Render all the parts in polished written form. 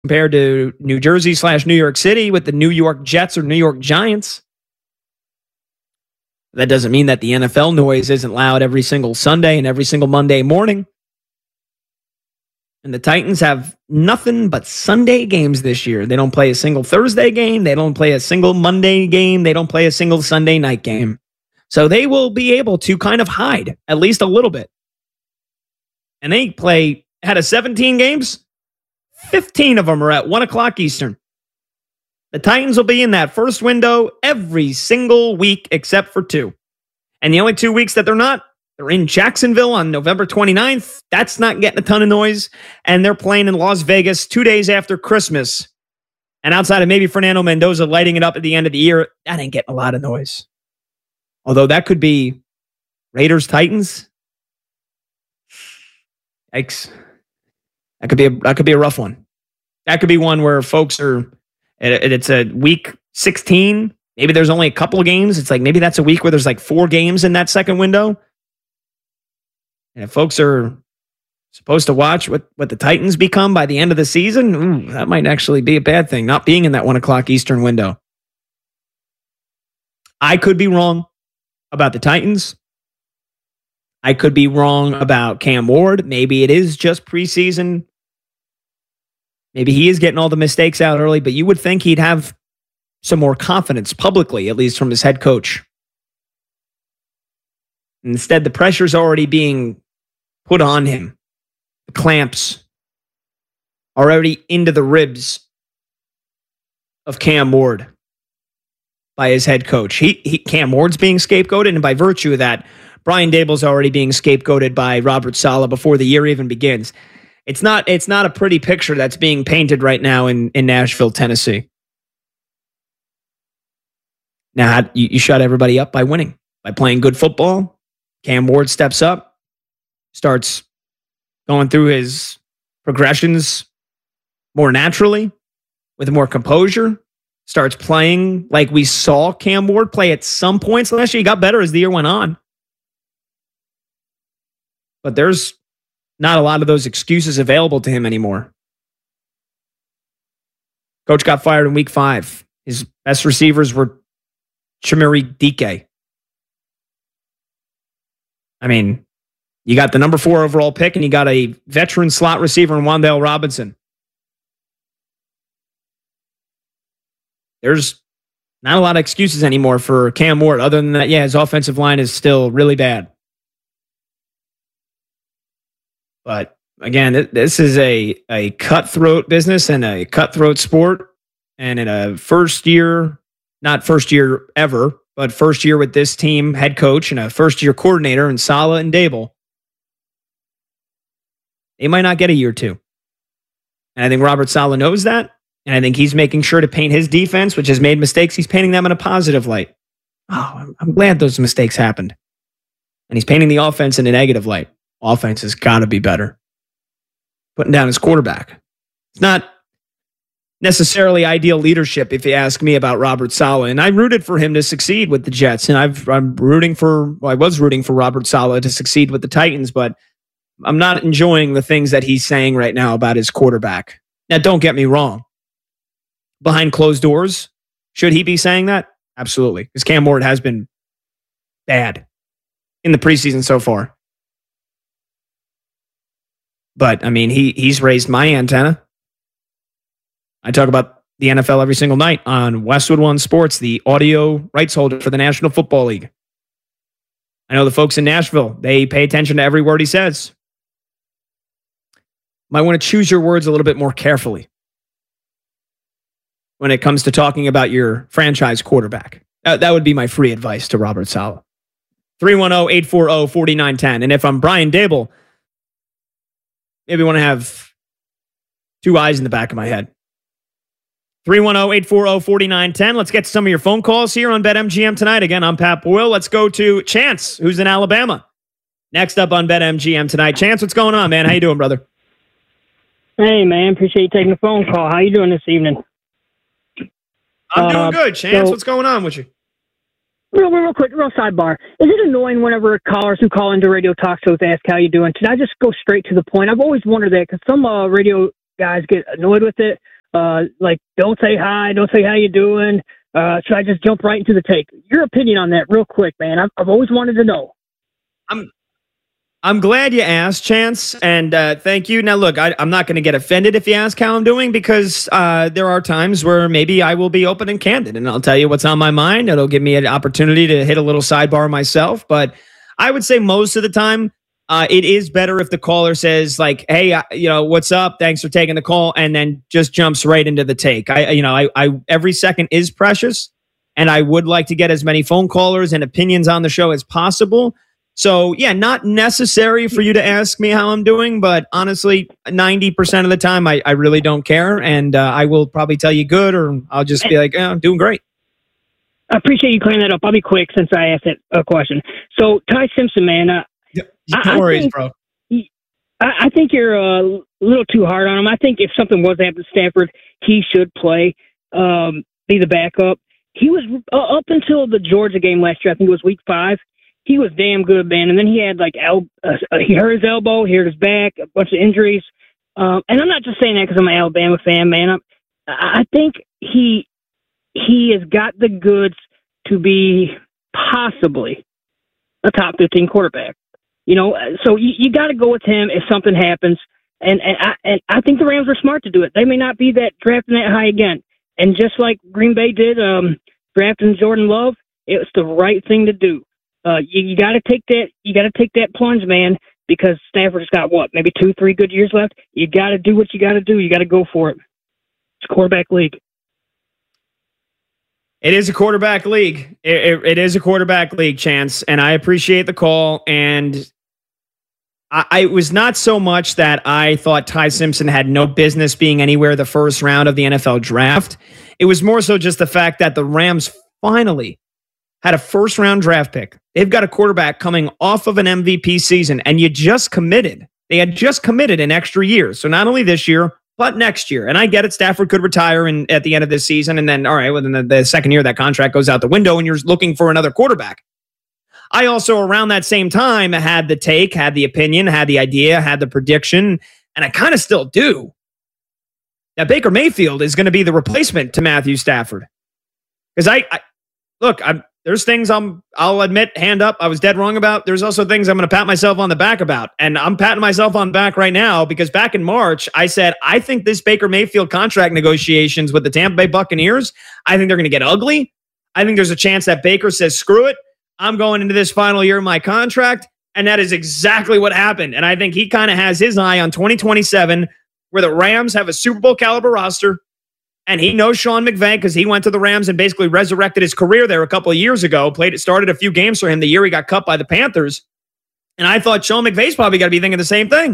compared to New Jersey / New York City with the New York Jets or New York Giants. That doesn't mean that the NFL noise isn't loud every single Sunday and every single Monday morning. And the Titans have nothing but Sunday games this year. They don't play a single Thursday game. They don't play a single Monday game. They don't play a single Sunday night game. So they will be able to kind of hide at least a little bit. And they had a 17 games. 15 of them are at 1 o'clock Eastern. The Titans will be in that first window every single week except for 2. And the only 2 weeks that they're not, they're in Jacksonville on November 29th. That's not getting a ton of noise. And they're playing in Las Vegas 2 days after Christmas. And outside of maybe Fernando Mendoza lighting it up at the end of the year, that ain't getting a lot of noise. Although that could be Raiders-Titans. Yikes. That could be a rough one. That could be one where folks are, it's a week 16. Maybe there's only a couple of games. It's like maybe that's a week where there's like 4 games in that second window. And if folks are supposed to watch what the Titans become by the end of the season, that might actually be a bad thing, not being in that 1 o'clock Eastern window. I could be wrong about the Titans. I could be wrong about Cam Ward. Maybe it is just preseason. Maybe he is getting all the mistakes out early, but you would think he'd have some more confidence publicly, at least from his head coach. Instead, the pressure's already being put on him. The clamps are already into the ribs of Cam Ward by his head coach. Cam Ward's being scapegoated, and by virtue of that, Brian Daboll's already being scapegoated by Robert Saleh before the year even begins. It's not a pretty picture that's being painted right now in Nashville, Tennessee. Now, you shut everybody up by winning, by playing good football. Cam Ward steps up, starts going through his progressions more naturally, with more composure, starts playing like we saw Cam Ward play at some points last year. He got better as the year went on. But there's not a lot of those excuses available to him anymore. Coach got fired in week 5. His best receivers were Chimere Dike. I mean, you got the number 4 overall pick, and you got a veteran slot receiver in Wan'Dale Robinson. There's not a lot of excuses anymore for Cam Ward, other than that, his offensive line is still really bad. But again, this is a cutthroat business and a cutthroat sport. And in a first year, not first year ever, but first year with this team head coach and a first year coordinator in Saleh and Daboll, they might not get a year 2. And I think Robert Saleh knows that. And I think he's making sure to paint his defense, which has made mistakes. He's painting them in a positive light. Oh, I'm glad those mistakes happened. And he's painting the offense in a negative light. Offense has got to be better. Putting down his quarterback. It's not necessarily ideal leadership, if you ask me about Robert Saleh. And I rooted for him to succeed with the Jets. And I was rooting for Robert Saleh to succeed with the Titans, but I'm not enjoying the things that he's saying right now about his quarterback. Now, don't get me wrong. Behind closed doors, should he be saying that? Absolutely. Because Cam Ward has been bad in the preseason so far. But, I mean, he's raised my antenna. I talk about the NFL every single night on Westwood One Sports, the audio rights holder for the National Football League. I know the folks in Nashville, they pay attention to every word he says. Might want to choose your words a little bit more carefully when it comes to talking about your franchise quarterback. That would be my free advice to Robert Saleh. 310-840-4910. And if I'm Brian Daboll, maybe want to have 2 eyes in the back of my head. 310-840-4910. Let's get to some of your phone calls here on BetMGM tonight. Again, I'm Pat Boyle. Let's go to Chance, who's in Alabama. Next up on BetMGM tonight. Chance, what's going on, man? How you doing, brother? Hey, man. Appreciate you taking the phone call. How you doing this evening? I'm doing good, Chance. What's going on with you? Real quick, real sidebar. Is it annoying whenever callers who call into radio talk shows ask how you doing? Should I just go straight to the point? I've always wondered that because some radio guys get annoyed with it. like, don't say hi, don't say how you doing. Should I just jump right into the take? Your opinion on that, real quick, man. I've always wanted to know. I'm glad you asked, Chance, and thank you. Now, look, I'm not going to get offended if you ask how I'm doing, because there are times where maybe I will be open and candid, and I'll tell you what's on my mind. It'll give me an opportunity to hit a little sidebar myself, but I would say most of the time, it is better if the caller says, like, hey, what's up? Thanks for taking the call, and then just jumps right into the take. Every second is precious, and I would like to get as many phone callers and opinions on the show as possible. So, yeah, not necessary for you to ask me how I'm doing, but honestly, 90% of the time, I really don't care, and I will probably tell you good, or I'll just be like, I'm doing great. I appreciate you clearing that up. I'll be quick since I asked that question. So, Ty Simpson, man. No worries, bro. I think you're a little too hard on him. I think if something was to happen to Stafford, he should play, be the backup. He was, up until the Georgia game last year, I think it was week 5, he was damn good, man. And then he had he hurt his elbow, he hurt his back, a bunch of injuries. And I'm not just saying that because I'm an Alabama fan, man. I think he has got the goods to be possibly a top 15 quarterback. So you got to go with him if something happens. And I think the Rams were smart to do it. They may not be drafting that high again. And just like Green Bay did, drafting Jordan Love, it was the right thing to do. You got to take that. You got to take that plunge, man, because Stafford's got maybe 2-3 good years left. You got to do what you got to do. You got to go for it. It's a quarterback league. It is a quarterback league. It is a quarterback league, Chance, and I appreciate the call. And it was not so much that I thought Ty Simpson had no business being anywhere the first round of the NFL draft. It was more so just the fact that the Rams finally had a first-round draft pick. They've got a quarterback coming off of an MVP season, and you just committed. They had just committed an extra year. So not only this year, but next year. And I get it, Stafford could retire at the end of this season, and then, all right, well, then the second year that contract goes out the window, and you're looking for another quarterback. I also, around that same time, had the take, had the opinion, had the idea, had the prediction, and I kind of still do, that Baker Mayfield is going to be the replacement to Matthew Stafford. Because there's things I'll admit, hand up, I was dead wrong about. There's also things I'm going to pat myself on the back about. And I'm patting myself on the back right now because back in March, I said, I think this Baker Mayfield contract negotiations with the Tampa Bay Buccaneers, I think they're going to get ugly. I think there's a chance that Baker says, screw it. I'm going into this final year of my contract. And that is exactly what happened. And I think he kind of has his eye on 2027, where the Rams have a Super Bowl caliber roster. And he knows Sean McVay because he went to the Rams and basically resurrected his career there a couple of years ago. Started a few games for him the year he got cut by the Panthers. And I thought Sean McVay's probably got to be thinking the same thing.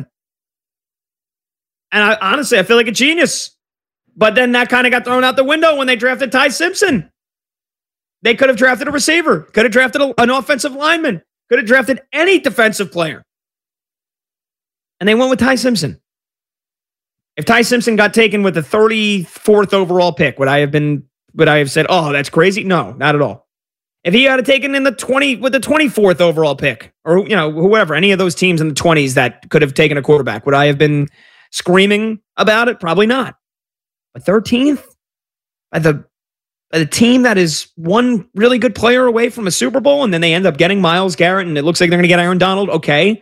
And I feel like a genius. But then that kind of got thrown out the window when they drafted Ty Simpson. They could have drafted a receiver, could have drafted an offensive lineman, could have drafted any defensive player. And they went with Ty Simpson. If Ty Simpson got taken with the 34th overall pick, would I have said, oh, that's crazy? No, not at all. If he got taken with the 24th overall pick, or whoever, any of those teams in the 20s that could have taken a quarterback, would I have been screaming about it? Probably not. But 13th, by the team that is one really good player away from a Super Bowl, and then they end up getting Myles Garrett, and it looks like they're going to get Aaron Donald. Okay.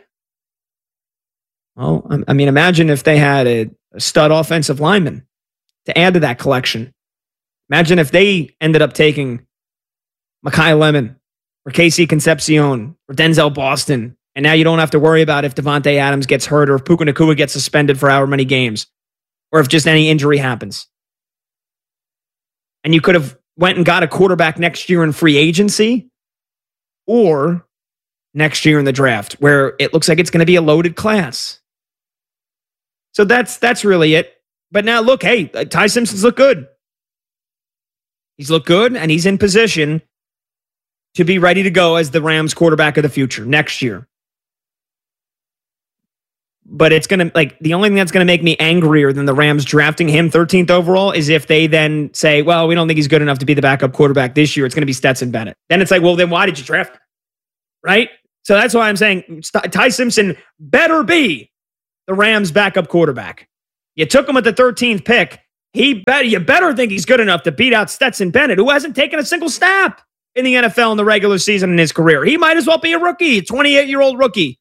Well, I mean, imagine if they had a stud offensive lineman to add to that collection. Imagine if they ended up taking Mekhi Lemon or Casey Concepcion or Denzel Boston, and now you don't have to worry about if Devontae Adams gets hurt or if Puka Nacua gets suspended for however many games or if just any injury happens. And you could have went and got a quarterback next year in free agency or next year in the draft where it looks like it's going to be a loaded class. So that's really it. But now look, hey, Ty Simpson's looked good. He's looked good, and he's in position to be ready to go as the Rams quarterback of the future next year. But it's going to, the only thing that's going to make me angrier than the Rams drafting him 13th overall is if they then say, well, we don't think he's good enough to be the backup quarterback this year. It's going to be Stetson Bennett. Then it's like, well, then why did you draft him? Right? So that's why I'm saying Ty Simpson better be the Rams backup quarterback. You took him at the 13th pick. you better think he's good enough to beat out Stetson Bennett, who hasn't taken a single snap in the NFL in the regular season in his career. He might as well be a rookie, a 28-year-old rookie.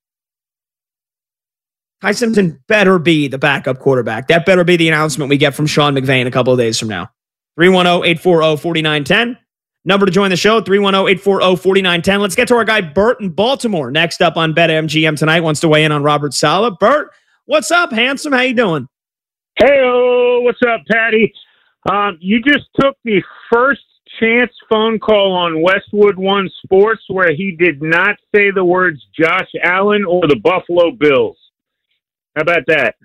Ty Simpson better be the backup quarterback. That better be the announcement we get from Sean McVay in a couple of days from now. 310-840-4910. Number to join the show, 310-840-4910. Let's get to our guy Bert in Baltimore. Next up on BetMGM tonight, wants to weigh in on Robert Saleh. Bert, what's up, handsome? How you doing? Hey, what's up, Patty? You just took the first chance phone call on Westwood One Sports where he did not say the words Josh Allen or the Buffalo Bills. How about that?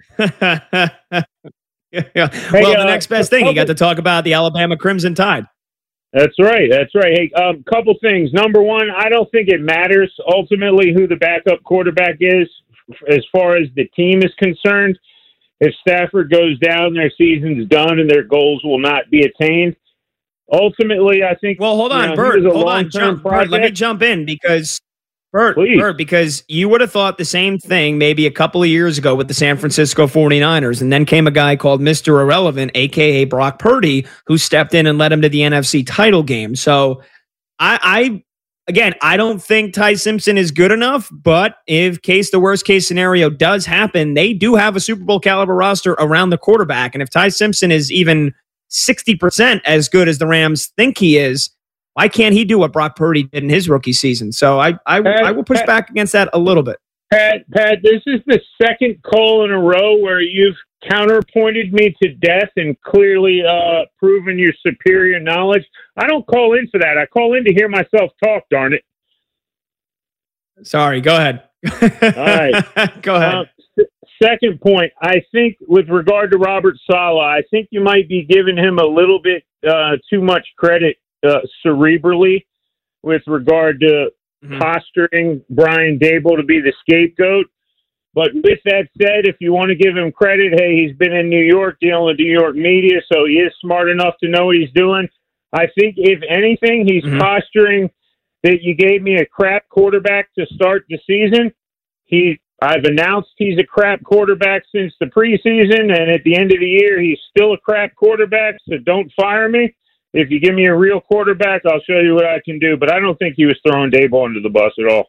Yeah. Well, the next best thing, he got to talk about the Alabama Crimson Tide. That's right. Hey, couple things. Number one, I don't think it matters ultimately who the backup quarterback is as far as the team is concerned. If Stafford goes down, their season's done and their goals will not be attained. Ultimately, I think. Well, hold on, Bert. Hold on, Bert. Let me jump in because. Bert, because you would have thought the same thing maybe a couple of years ago with the San Francisco 49ers, and then came a guy called Mr. Irrelevant, a.k.a. Brock Purdy, who stepped in and led him to the NFC title game. So, I don't think Ty Simpson is good enough, but the worst case scenario does happen, they do have a Super Bowl caliber roster around the quarterback, and if Ty Simpson is even 60% as good as the Rams think he is, why can't he do what Brock Purdy did in his rookie season? So I will push back against that a little bit. Pat, this is the second call in a row where you've counterpointed me to death and clearly proven your superior knowledge. I don't call in for that. I call in to hear myself talk, darn it. Sorry, go ahead. All right. Go ahead. Second point, I think with regard to Robert Saleh, I think you might be giving him a little bit too much credit cerebrally with regard to posturing Brian Daboll to be the scapegoat. But with that said, if you want to give him credit, hey, he's been in New York dealing with New York media, so he is smart enough to know what he's doing. I think, if anything, he's posturing that you gave me a crap quarterback to start the season. I've announced he's a crap quarterback since the preseason, and at the end of the year, he's still a crap quarterback, so don't fire me. If you give me a real quarterback, I'll show you what I can do. But I don't think he was throwing Daboll under the bus at all.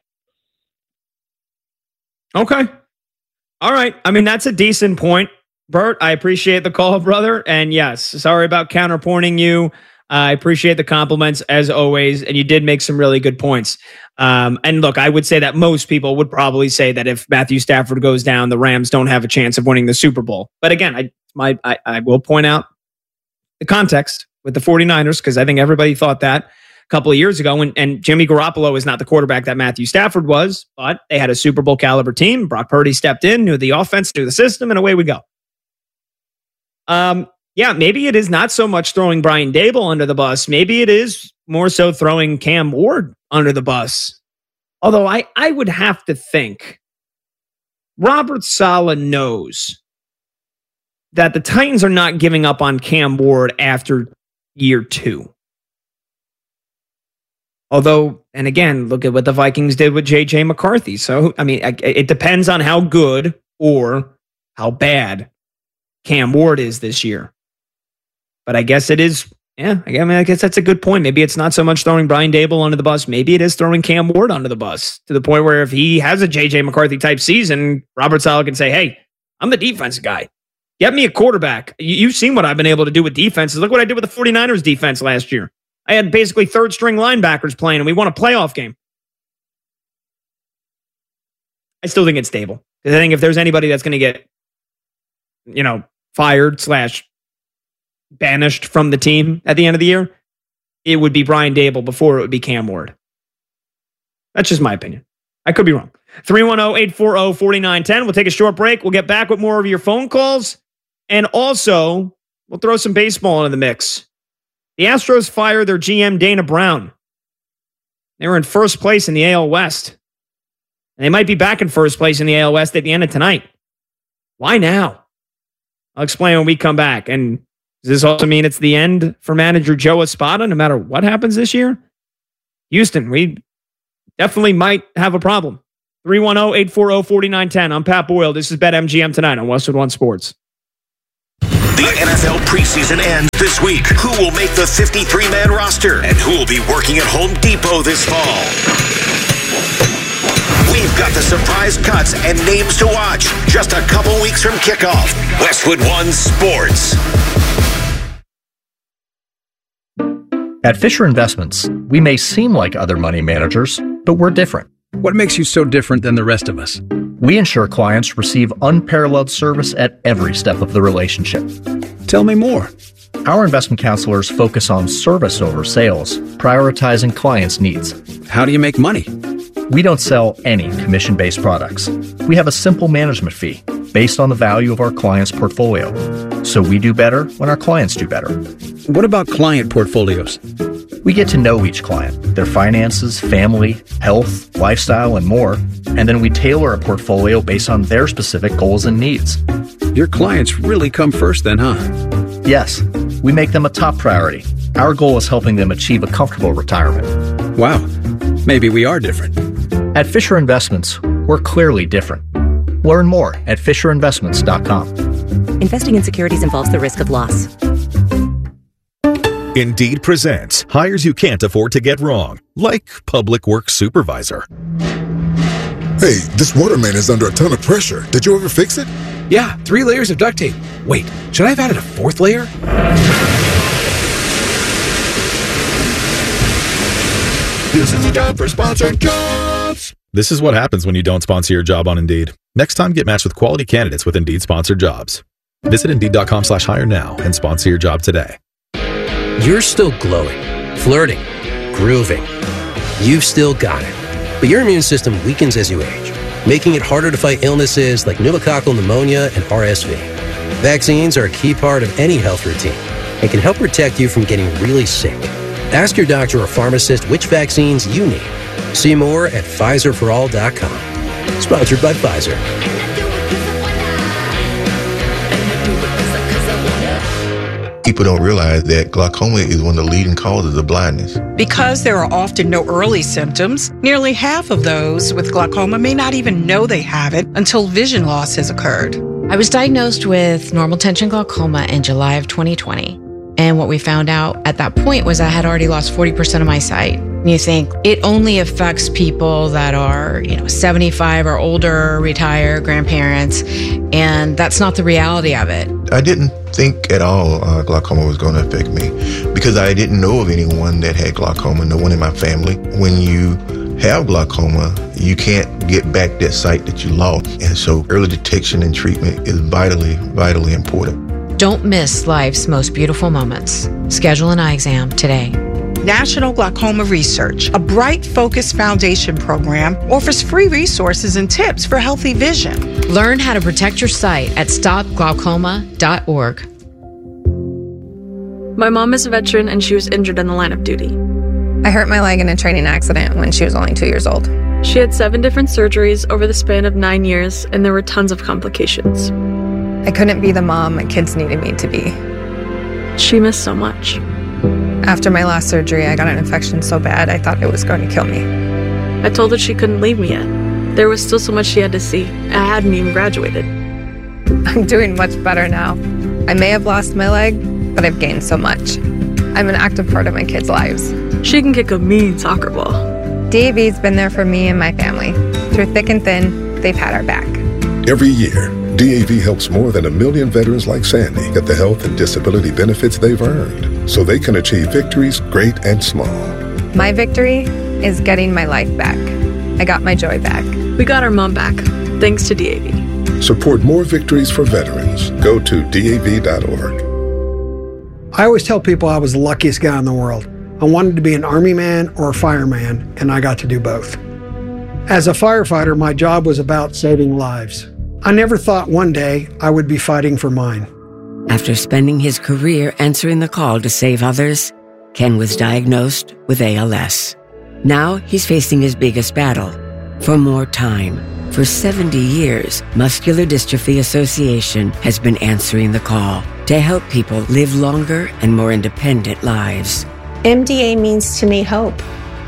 Okay. All right. I mean, that's a decent point, Bert. I appreciate the call, brother. And yes, sorry about counterpointing you. I appreciate the compliments as always. And you did make some really good points. And look, I would say that most people would probably say that if Matthew Stafford goes down, the Rams don't have a chance of winning the Super Bowl. But again, I will point out the context with the 49ers, because I think everybody thought that a couple of years ago. And Jimmy Garoppolo is not the quarterback that Matthew Stafford was, but they had a Super Bowl caliber team. Brock Purdy stepped in, knew the offense, knew the system, and away we go. Yeah, maybe it is not so much throwing Brian Daboll under the bus. Maybe it is more so throwing Cam Ward under the bus. Although I would have to think Robert Saleh knows that the Titans are not giving up on Cam Ward after year 2. Although, and again, look at what the Vikings did with J.J. McCarthy. So, I mean, it depends on how good or how bad Cam Ward is this year. But I guess it is, I guess that's a good point. Maybe it's not so much throwing Brian Daboll under the bus. Maybe it is throwing Cam Ward under the bus to the point where if he has a J.J. McCarthy type season, Robert Saleh can say, hey, I'm the defense guy. Get me a quarterback. You've seen what I've been able to do with defenses. Look what I did with the 49ers defense last year. I had basically third-string linebackers playing, and we won a playoff game. I still think it's Daboll. Because I think if there's anybody that's going to get, fired / banished from the team at the end of the year, it would be Brian Daboll before it would be Cam Ward. That's just my opinion. I could be wrong. 310-840-4910. We'll take a short break. We'll get back with more of your phone calls. And also, we'll throw some baseball into the mix. The Astros fired their GM, Dana Brown. They were in first place in the AL West. And they might be back in first place in the AL West at the end of tonight. Why now? I'll explain when we come back. And does this also mean it's the end for manager Joe Espada, no matter what happens this year? Houston, we definitely might have a problem. 310-840-4910. I'm Pat Boyle. This is BetMGM tonight on Westwood One Sports. The NFL preseason ends this week. Who will make the 53-man roster? And who will be working at Home Depot this fall? We've got the surprise cuts and names to watch. Just a couple weeks from kickoff. Westwood One Sports. At Fisher Investments, we may seem like other money managers, but we're different. What makes you so different than the rest of us? We ensure clients receive unparalleled service at every step of the relationship. Tell me more. Our investment counselors focus on service over sales, prioritizing clients' needs. How do you make money? We don't sell any commission-based products. We have a simple management fee based on the value of our client's portfolio. So we do better when our clients do better. What about client portfolios? We get to know each client, their finances, family, health, lifestyle, and more, and then we tailor a portfolio based on their specific goals and needs. Your clients really come first then, huh? Yes, we make them a top priority. Our goal is helping them achieve a comfortable retirement. Wow, maybe we are different. At Fisher Investments, we're clearly different. Learn more at FisherInvestments.com. Investing in securities involves the risk of loss. Indeed presents hires you can't afford to get wrong, like public works supervisor. Hey, this water main is under a ton of pressure. Did you ever fix it? Yeah, 3 layers of duct tape. Wait, should I have added a 4th layer? This is the job for sponsored jobs. This is what happens when you don't sponsor your job on Indeed. Next time, get matched with quality candidates with Indeed sponsored jobs. Visit Indeed.com/hire now and sponsor your job today. You're still glowing, flirting, grooving. You've still got it. But your immune system weakens as you age, making it harder to fight illnesses like pneumococcal pneumonia and RSV. Vaccines are a key part of any health routine and can help protect you from getting really sick. Ask your doctor or pharmacist which vaccines you need. See more at PfizerForAll.com. Sponsored by Pfizer. People don't realize that glaucoma is one of the leading causes of blindness. Because there are often no early symptoms, nearly half of those with glaucoma may not even know they have it until vision loss has occurred. I was diagnosed with normal tension glaucoma in July of 2020. And what we found out at that point was I had already lost 40% of my sight. You think it only affects people that are, 75 or older, retired, grandparents, and that's not the reality of it. I didn't think at all glaucoma was going to affect me because I didn't know of anyone that had glaucoma, no one in my family. When you have glaucoma, you can't get back that sight that you lost. And so early detection and treatment is vitally, vitally important. Don't miss life's most beautiful moments. Schedule an eye exam today. National Glaucoma Research, a bright, focused foundation program, offers free resources and tips for healthy vision. Learn how to protect your sight at stopglaucoma.org. My mom is a veteran and she was injured in the line of duty. I hurt my leg in a training accident when she was only 2 years old. She had 7 different surgeries over the span of 9 years, and there were tons of complications. I couldn't be the mom my kids needed me to be. She missed so much. After my last surgery, I got an infection so bad I thought it was going to kill me. I told her she couldn't leave me yet. There was still so much she had to see. I hadn't even graduated. I'm doing much better now. I may have lost my leg, but I've gained so much. I'm an active part of my kids' lives. She can kick a mean soccer ball. DAV's been there for me and my family. Through thick and thin, they've had our back. Every year, DAV helps more than 1 million veterans like Sandy get the health and disability benefits they've earned so they can achieve victories great and small. My victory is getting my life back. I got my joy back. We got our mom back, thanks to DAV. Support more victories for veterans. Go to DAV.org. I always tell people I was the luckiest guy in the world. I wanted to be an Army man or a fireman, and I got to do both. As a firefighter, my job was about saving lives. I never thought one day I would be fighting for mine. After spending his career answering the call to save others, Ken was diagnosed with ALS. Now he's facing his biggest battle, for more time. For 70 years, Muscular Dystrophy Association has been answering the call to help people live longer and more independent lives. MDA means to me hope.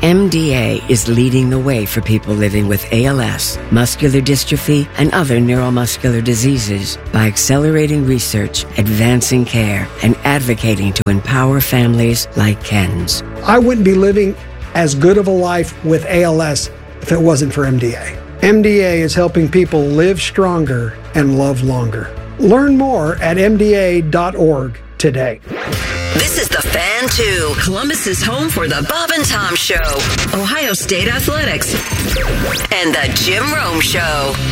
MDA is leading the way for people living with ALS, muscular dystrophy, and other neuromuscular diseases by accelerating research, advancing care, and advocating to empower families like Ken's. I wouldn't be living as good of a life with ALS if it wasn't for MDA. MDA is helping people live stronger and love longer. Learn more at MDA.org today. This is The Fan 2, Columbus's home for the Bob and Tom Show, Ohio State Athletics, and the Jim Rome Show.